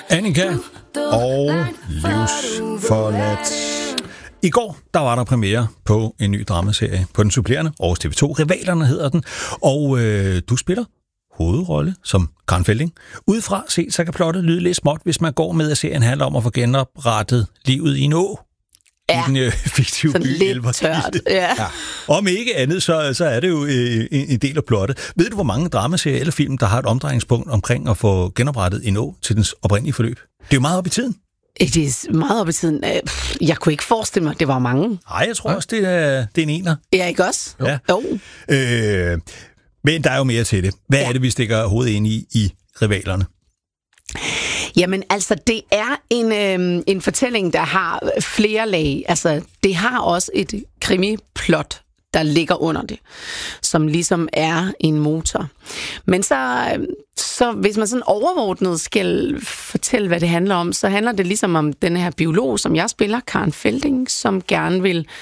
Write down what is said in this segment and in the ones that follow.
Annika og Livsforladt. I går, der var der premiere på en ny dramaserie på den supplerende Aarhus TV2. Rivalerne hedder den, og du spiller hovedrolle som Karen Felding. Udefra set, så kan plottet lyde lidt småt, hvis man går med, at serien handler om at få genoprettet livet i en å. Ja, i den fiktive by. Lidt tørt, ja. Om ikke andet, så er det jo en del af plottet. Ved du, hvor mange dramaserier eller film, der har et omdrejningspunkt omkring at få genoprettet en å til dens oprindelige forløb? Det er jo meget op i tiden. Det er meget op i tiden. Jeg kunne ikke forestille mig, at det var mange. Nej, jeg tror også, det er en ener. Ja, ikke også? Jo. Men der er jo mere til det. Hvad er det, vi stikker hovedet ind i rivalerne? Jamen, altså, det er en fortælling, der har flere lag. Altså, det har også et krimiplot, der ligger under det, som ligesom er en motor. Men så hvis man sådan overordnet skal fortælle, hvad det handler om, så handler det ligesom om den her biolog, som jeg spiller, Karen Felding, som gerne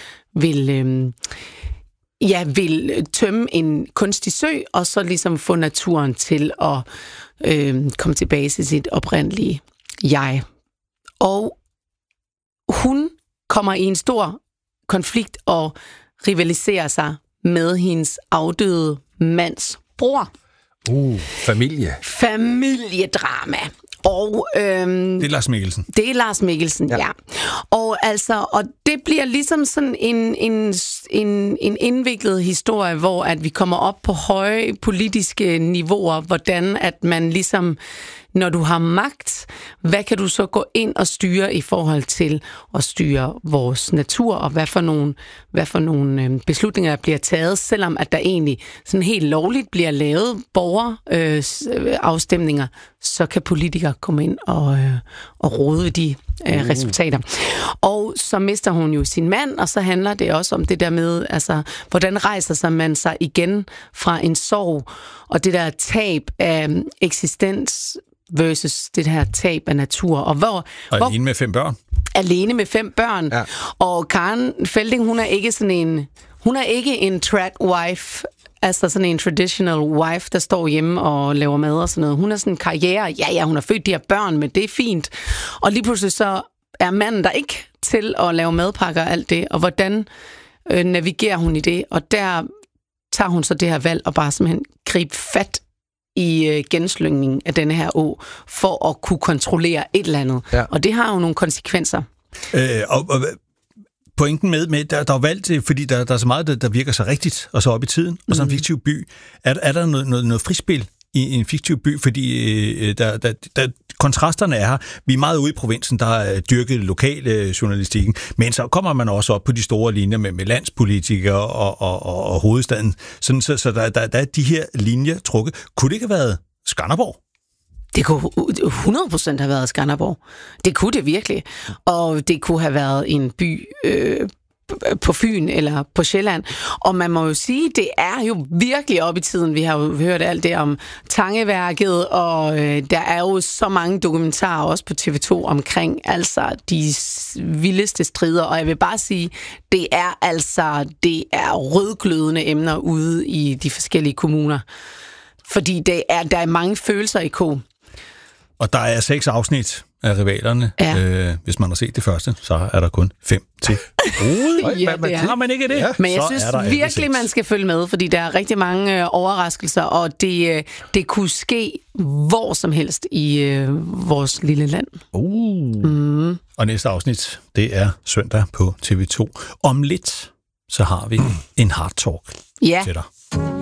vil tømme en kunstig sø, og så ligesom få naturen til at komme tilbage til sit oprindelige jeg. Og hun kommer i en stor konflikt og rivaliserer sig med hendes afdøde mands bror. Familiedrama. Og, det er Lars Mikkelsen. Det er Lars Mikkelsen, ja. Og det bliver ligesom sådan en indviklet historie, hvor at vi kommer op på høje politiske niveauer, hvordan at man ligesom, når du har magt, hvad kan du så gå ind og styre i forhold til at styre vores natur, og hvad for nogle beslutninger der bliver taget, selvom at der egentlig sådan helt lovligt bliver lavet borgerafstemninger, så kan politikere komme ind og rode ved de resultater. Og så mister hun jo sin mand, og så handler det også om det der med, altså, hvordan rejser man sig igen fra en sorg, og det der tab af eksistens versus det her tab af natur. Og alene med 5 børn. Alene med 5 børn. Ja. Og Karen Felding, hun er ikke en track wife, altså sådan en traditional wife, der står hjemme og laver mad og sådan noget. Hun er sådan en karriere. Ja, hun har født de her børn, men det er fint. Og lige pludselig så er manden der ikke til at lave madpakker og alt det. Og hvordan navigerer hun i det? Og der tager hun så det her valg og bare simpelthen gribe fat i genslyngningen af denne her å, for at kunne kontrollere et eller andet. Ja. Og det har jo nogle konsekvenser. Og pointen med der er valgt, fordi der er så meget, der virker så rigtigt, og så op i tiden, og så en fiktiv by. Er der noget frispil i en fiktiv by? Fordi der kontrasterne er her. Vi er meget ude i provinsen, der er dyrket lokale journalistikken, men så kommer man også op på de store linjer med landspolitikere og hovedstaden. Så der er de her linjer trukket. Kunne det ikke have været Skanderborg? Det kunne 100% have været Skanderborg. Det kunne det virkelig. Og det kunne have været en by på Fyn eller på Sjælland. Og man må jo sige, det er jo virkelig op i tiden. Vi har jo hørt alt det om Tangeværket, og der er jo så mange dokumentarer også på TV2 omkring altså de vildeste strider. Og jeg vil bare sige, det er rødglødende emner ude i de forskellige kommuner. Fordi der er mange følelser i ko. Og der er 6 afsnit af rivalerne. Ja. Hvis man har set det første, så er der kun 5 til. Har man ikke det? Ja. Men jeg synes virkelig, man skal følge med, fordi der er rigtig mange overraskelser, og det kunne ske hvor som helst i vores lille land. Og næste afsnit, det er søndag på TV2. Om lidt, så har vi en hard talk til dig.